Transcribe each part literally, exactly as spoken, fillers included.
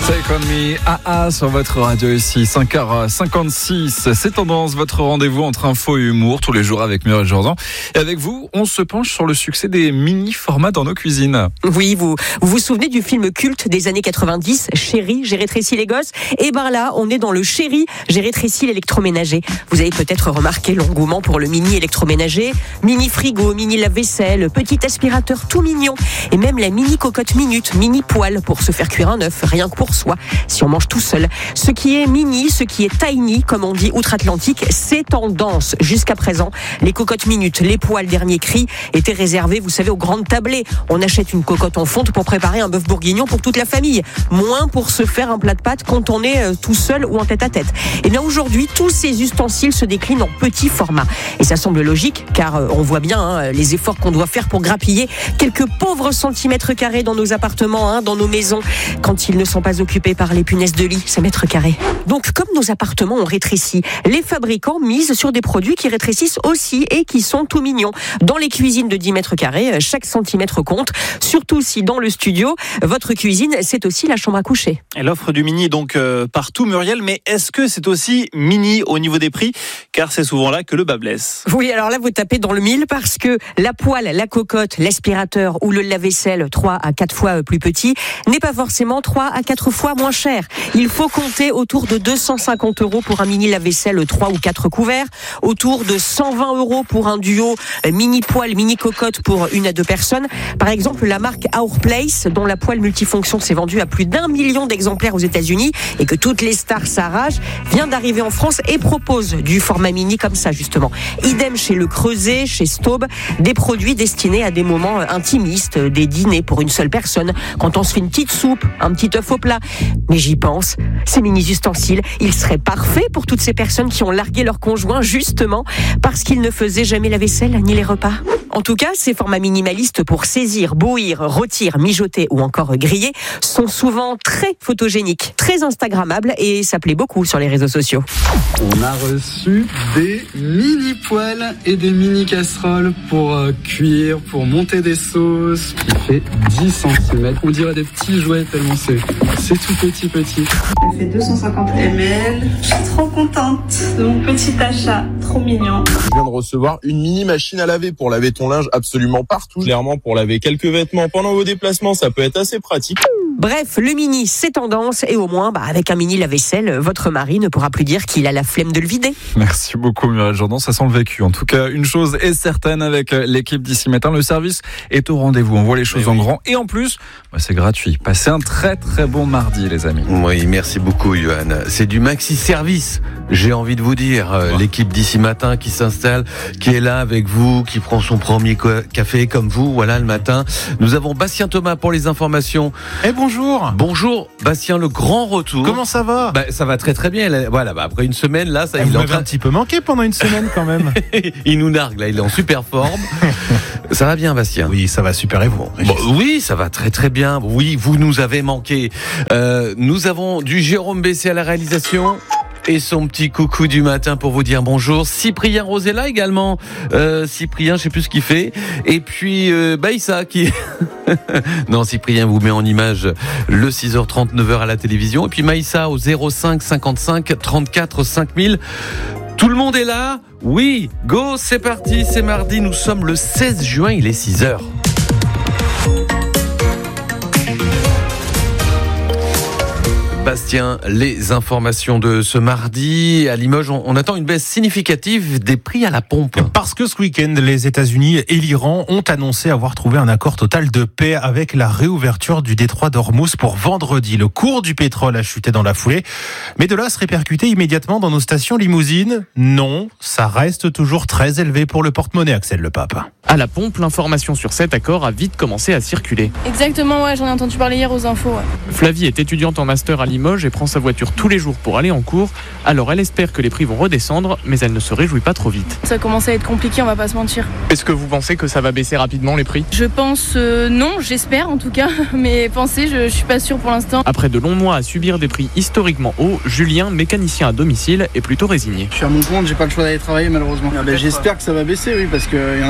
Take on me, A A sur votre radio ici, cinq heures cinquante-six. C'est Tendance, votre rendez-vous entre info et humour, tous les jours avec Muriel Jourdan. Et avec vous, on se penche sur le succès des mini-formats dans nos cuisines. Oui, vous, vous vous souvenez du film culte des années quatre-vingt-dix, Chérie, j'ai rétréci les gosses? Et ben là, on est dans le Chérie, j'ai rétréci l'électroménager. Vous avez peut-être remarqué l'engouement pour le mini électroménager, mini frigo, mini lave-vaisselle, petit aspirateur tout mignon, et même la mini cocotte minute, mini poêle pour se faire cuire un œuf, rien que pour soi, si on mange tout seul. Ce qui est mini, ce qui est tiny, comme on dit outre-Atlantique, c'est tendance. Jusqu'à présent, les cocottes minutes, les poêles dernier cri, étaient réservés, vous savez, aux grandes tablées. On achète une cocotte en fonte pour préparer un bœuf bourguignon pour toute la famille. Moins pour se faire un plat de pâtes quand on est euh, tout seul ou en tête à tête. Et bien aujourd'hui, tous ces ustensiles se déclinent en petits formats. Et ça semble logique, car euh, on voit bien hein, les efforts qu'on doit faire pour grappiller quelques pauvres centimètres carrés dans nos appartements, hein, dans nos maisons, quand ils ne sont pas occupés par les punaises de lit, ces mètres carrés. Donc, comme nos appartements ont rétréci, les fabricants misent sur des produits qui rétrécissent aussi et qui sont tout mignons. Dans les cuisines de dix mètres carrés, chaque centimètre compte, surtout si dans le studio, votre cuisine, c'est aussi la chambre à coucher. Et l'offre du mini est donc euh, partout, Muriel, mais est-ce que c'est aussi mini au niveau des prix? Car c'est souvent là que le bas blesse. Oui, alors là, vous tapez dans le mille parce que la poêle, la cocotte, l'aspirateur ou le lave-vaisselle trois à quatre fois plus petit n'est pas forcément trois à quatre fois moins cher. Il faut compter autour de deux cent cinquante euros pour un mini lave-vaisselle trois ou quatre couverts, autour de cent vingt euros pour un duo mini poêle, mini cocotte pour une à deux personnes. Par exemple, la marque Our Place, dont la poêle multifonction s'est vendue à plus d'un million d'exemplaires aux États-Unis et que toutes les stars s'arrachent, vient d'arriver en France et propose du format mini comme ça, justement. Idem chez Le Creuset, chez Staub, des produits destinés à des moments intimistes, des dîners pour une seule personne, quand on se fait une petite soupe, un petit œuf au plat. Mais j'y pense, ces mini-ustensiles, ils seraient parfaits pour toutes ces personnes qui ont largué leur conjoint justement parce qu'ils ne faisaient jamais la vaisselle ni les repas. En tout cas, ces formats minimalistes pour saisir, bouillir, rôtir, mijoter ou encore griller sont souvent très photogéniques, très instagrammables et ça plaît beaucoup sur les réseaux sociaux. On a reçu des mini poêles et des mini casseroles pour euh, cuire, pour monter des sauces, qui fait dix centimètres. On dirait des petits jouets tellement c'est, c'est tout petit petit. Elle fait deux cent cinquante millilitres. Je suis trop contente de mon petit achat, trop mignon. Je viens de recevoir une mini machine à laver pour laver ton linge absolument partout. Clairement, pour laver quelques vêtements pendant vos déplacements, ça peut être assez pratique. Bref, le mini, c'est tendance et au moins, bah, avec un mini lave-vaisselle, votre mari ne pourra plus dire qu'il a la flemme de le vider. Merci beaucoup Muriel Jourdan, ça sent le vécu. En tout cas, une chose est certaine avec l'équipe d'ici matin, le service est au rendez-vous. On voit les choses Mais en oui. grand et en plus, bah, c'est gratuit. Passez un très très bon mardi les amis. Oui, merci beaucoup, Johan. C'est du maxi service. J'ai envie de vous dire, euh, l'équipe d'ici matin qui s'installe, qui est là avec vous, qui prend son premier co- café comme vous, voilà, le matin. Nous avons Bastien Thomas pour les informations. Eh bonjour. Bonjour, Bastien, le grand retour. Comment ça va? Bah, ça va très très bien. Là, voilà, bah, après une semaine, là, ça, Eh, il vous est en m'avez train... un petit peu manqué pendant une semaine quand même. il nous nargue, là, il est en super forme. Ça va bien, Bastien? Oui, ça va super et vous? Bon, oui, ça va très très bien. Oui, vous nous avez manqué. Euh, nous avons du Jérôme Bessé à la réalisation. Et son petit coucou du matin pour vous dire bonjour. Cyprien Rosella également. Euh, Cyprien, je sais plus ce qu'il fait. Et puis euh, Baïssa qui... non, Cyprien vous met en image le six heures trente, neuf heures à la télévision. Et puis Maïssa au zéro cinq cinquante-cinq trente-quatre cinq mille. Tout le monde est là? Oui, go, c'est parti, c'est mardi. Nous sommes le seize juin, il est six heures. Bastien, les informations de ce mardi. À Limoges, on, on attend une baisse significative des prix à la pompe. Parce que ce week-end, les États-Unis et l'Iran ont annoncé avoir trouvé un accord total de paix avec la réouverture du détroit d'Ormuz pour vendredi. Le cours du pétrole a chuté dans la foulée. Mais de là à se répercuter immédiatement dans nos stations limousines, non, ça reste toujours très élevé pour le porte-monnaie, Axel Le Pape. À la pompe, l'information sur cet accord a vite commencé à circuler. Exactement, ouais, j'en ai entendu parler hier aux infos. Ouais. Flavie est étudiante en master à Limoges et prend sa voiture tous les jours pour aller en cours. Alors elle espère que les prix vont redescendre, mais elle ne se réjouit pas trop vite. Ça commence à être compliqué, on va pas se mentir. Est-ce que vous pensez que ça va baisser rapidement les prix ? Je pense euh, non, j'espère en tout cas, mais penser, je, je suis pas sûre pour l'instant. Après de longs mois à subir des prix historiquement hauts, Julien, mécanicien à domicile, est plutôt résigné. Je suis à mon compte, j'ai pas le choix d'aller travailler malheureusement. Ah ben, j'espère que ça va baisser, oui, parce qu'il y en a marre de payer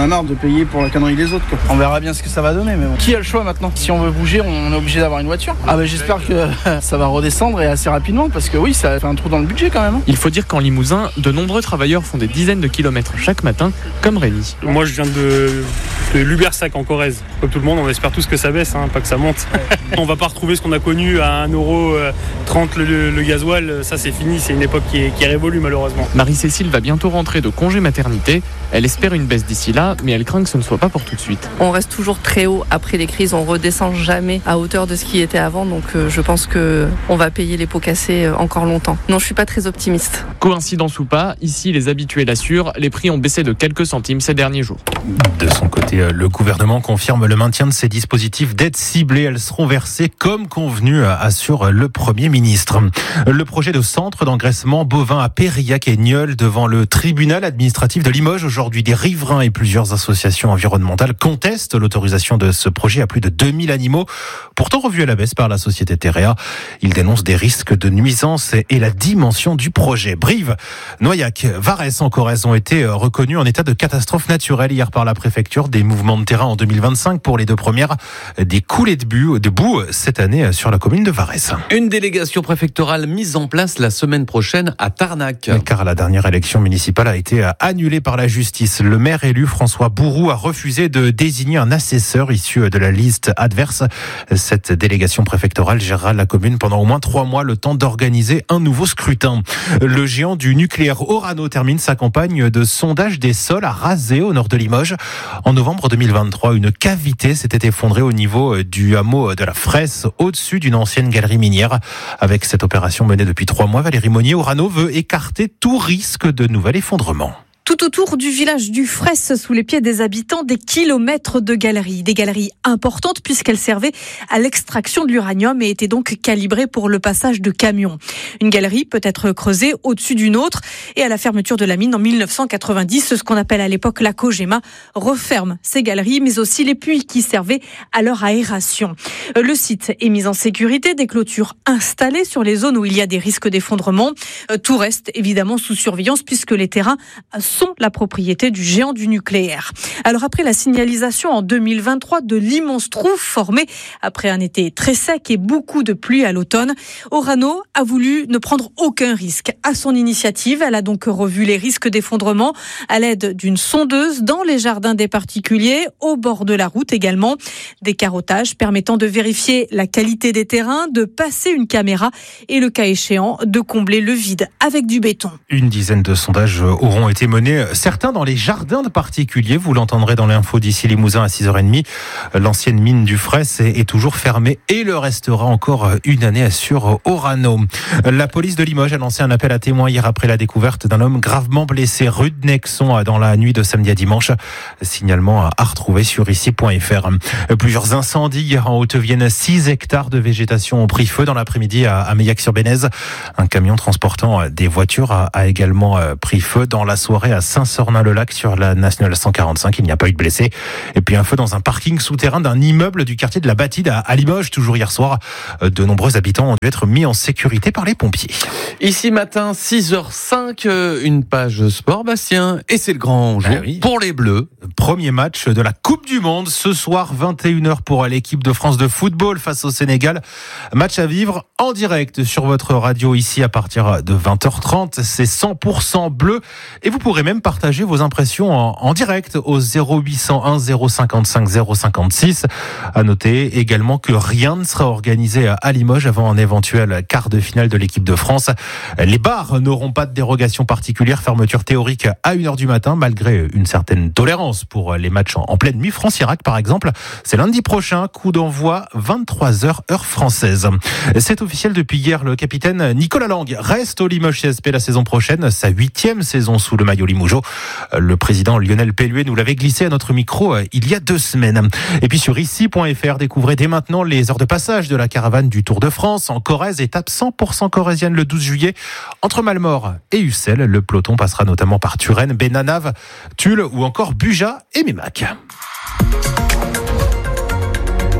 payer pour la connerie des autres, quoi. On verra bien ce que ça va donner, mais bon. Qui a le choix maintenant? Si on veut bouger, on est obligé d'avoir une voiture. Ah bah j'espère que ça va redescendre et assez rapidement, parce que oui, ça fait un trou dans le budget quand même. Hein. Il faut dire qu'en Limousin, de nombreux travailleurs font des dizaines de kilomètres chaque matin, comme Rémi. Moi je viens de, de Lubersac en Corrèze. Comme tout le monde, on espère tous que ça baisse, hein, pas que ça monte. On va pas retrouver ce qu'on a connu à un euro trente le, le, le gasoil, ça c'est fini, c'est une époque qui est, qui est révolue malheureusement. Marie-Cécile va bientôt rentrer de congé maternité. Elle espère une baisse d'ici là, mais elle craint que ce ne soit pas pour tout de suite. On reste toujours très haut après les crises, on redescend jamais à hauteur de ce qui était avant, donc euh, je pense qu'on va payer les pots cassés euh, encore longtemps. Non, je suis pas très optimiste. Coïncidence ou pas, ici les habitués l'assurent, les prix ont baissé de quelques centimes ces derniers jours. De son côté, le gouvernement confirme le maintien de ces dispositifs d'aide ciblée. Elles seront versées comme convenu, assure le Premier ministre. Le projet de centre d'engraissement bovin à Périllac et Nieul devant le tribunal administratif de Limoges. Aujourd'hui, des riverains et plusieurs associations environnementales contestent l'autorisation de ce projet à plus de deux mille animaux, pourtant revu à la baisse par la société Terrea. Ils dénoncent des risques de nuisance et la dimension du projet. Brive, Noyac, Varès en Corrèze ont été reconnus en état de catastrophe naturelle hier par la préfecture. Des mouvements de terrain en deux mille vingt-cinq pour les deux premières, des coulées de boue, de boue cette année sur la commune de Varès. Une délégation préfectorale mise en place la semaine prochaine à Tarnac. Car la dernière élection municipale a été annulée par la justice. Le maire élu François Bourroux a refusé de désigner un assesseur issu de la liste adverse. Cette délégation préfectorale gérera la commune pendant au moins trois mois, le temps d'organiser un nouveau scrutin. Le géant du nucléaire Orano termine sa campagne de sondage des sols à Razé, au nord de Limoges. En novembre deux mille vingt-trois, une cavité s'était effondrée au niveau du hameau de la Fresse, au-dessus d'une ancienne galerie minière. Avec cette opération menée depuis trois mois, Valérie Monnier, Orano veut écarter tout risque de nouvel effondrement. Tout autour du village du Fresse, sous les pieds des habitants, des kilomètres de galeries. Des galeries importantes puisqu'elles servaient à l'extraction de l'uranium et étaient donc calibrées pour le passage de camions. Une galerie peut être creusée au-dessus d'une autre et à la fermeture de la mine en mille neuf cent quatre-vingt-dix, ce qu'on appelle à l'époque la Cogema, referme ces galeries mais aussi les puits qui servaient à leur aération. Le site est mis en sécurité, des clôtures installées sur les zones où il y a des risques d'effondrement. Tout reste évidemment sous surveillance puisque les terrains sont la propriété du géant du nucléaire. Alors après la signalisation en deux mille vingt-trois de l'immense trou formé après un été très sec et beaucoup de pluie à l'automne, Orano a voulu ne prendre aucun risque. À son initiative, elle a donc revu les risques d'effondrement à l'aide d'une sondeuse dans les jardins des particuliers, au bord de la route également. Des carottages permettant de vérifier la qualité des terrains, de passer une caméra et le cas échéant de combler le vide avec du béton. Une dizaine de sondages auront été menés, certains dans les jardins de particuliers. Vous l'entendrez dans l'info d'ici Limousin à six heures trente. L'ancienne mine du Fresse est toujours fermée et le restera encore une année sur Orano. La police de Limoges a lancé un appel à témoins hier après la découverte d'un homme gravement blessé rue de Nexon dans la nuit de samedi à dimanche. Signalement à retrouver sur ici point f r. Plusieurs incendies hier en Haute-Vienne. six hectares de végétation ont pris feu dans l'après-midi à Meillac-sur-Bénèze. Un camion transportant des voitures a également pris feu dans la soirée à Saint-Sornin-le-Lac sur la nationale cent quarante-cinq. Il n'y a pas eu de blessés. Et puis un feu dans un parking souterrain d'un immeuble du quartier de la Batide à Limoges, toujours hier soir. De nombreux habitants ont dû être mis en sécurité par les pompiers. Ici matin, six heures cinq, une page sport, Bastien. Et c'est le grand jour ah oui. pour les Bleus. Premier match de la Coupe du Monde. Ce soir, vingt et une heures pour l'équipe de France de football face au Sénégal. Match à vivre en direct sur votre radio ici à partir de vingt heures trente. C'est cent pour cent bleu. Et vous pourrez même partager vos impressions en, en direct au zéro huit cent un zéro cinquante-cinq zéro cinquante-six. À noter également que rien ne sera organisé à Limoges avant un éventuel quart de finale de l'équipe de France. Les bars n'auront pas de dérogation particulière. Fermeture théorique à une heure du matin, malgré une certaine tolérance pour les matchs en, en pleine nuit. France-Irak, par exemple, c'est lundi prochain. Coup d'envoi vingt-trois heures heure française. C'est officiel depuis hier. Le capitaine Nicolas Lang reste au Limoges C S P la saison prochaine. Sa huitième saison sous le maillot limougeot. Le président Lionel Pelluet nous l'avait glissé à notre micro il y a deux semaines. Et puis sur ici point f r, découvrez dès maintenant les heures de passage de la caravane du Tour de France en Corrèze, étape cent pour cent corrézienne le douze juillet. Entre Malmort et Ussel, le peloton passera notamment par Turenne, Bénanave, Tulle ou encore Buja et Mémac.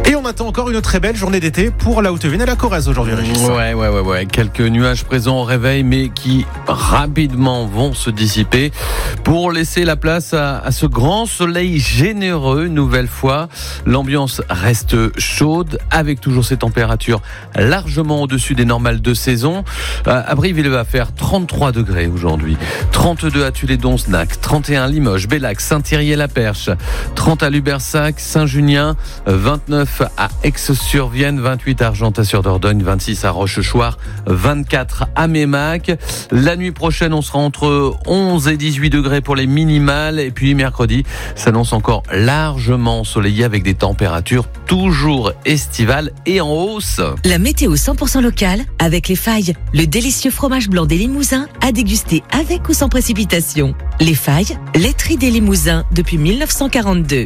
Et on attend encore une très belle journée d'été pour la Haute-Vienne et la Corrèze aujourd'hui, Régis. Ouais, ouais, ouais, ouais. Quelques nuages présents au réveil, mais qui rapidement vont se dissiper pour laisser la place à, à ce grand soleil généreux. Nouvelle fois, l'ambiance reste chaude avec toujours ces températures largement au-dessus des normales de saison. À Brive, il va faire trente-trois degrés aujourd'hui, trente-deux à Tulédon-Snac, trente et un à Limoges, Bellac, Saint-Thierry-la-Perche, trente à Lubersac, Saint-Junien, vingt-neuf à Aix-sur-Vienne, vingt-huit à Argentat-sur-Dordogne, vingt-six à Rochechouart, vingt-quatre à Mémac. La nuit prochaine, on sera entre onze et dix-huit degrés pour les minimales. Et puis mercredi, s'annonce encore largement ensoleillé avec des températures toujours estivales et en hausse. La météo cent pour cent locale avec Les Failles, le délicieux fromage blanc des Limousins à déguster avec ou sans précipitation. Les Failles, laiterie des Limousins depuis mille neuf cent quarante-deux.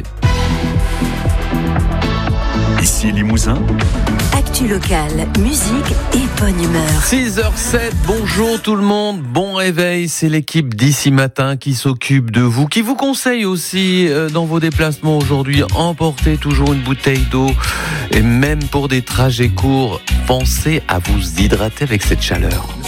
Ici Limousin. Actu locale, musique et bonne humeur. six heures sept, bonjour tout le monde, bon réveil, c'est l'équipe d'ici matin qui s'occupe de vous, qui vous conseille aussi euh, dans vos déplacements aujourd'hui, emportez toujours une bouteille d'eau et même pour des trajets courts, pensez à vous hydrater avec cette chaleur.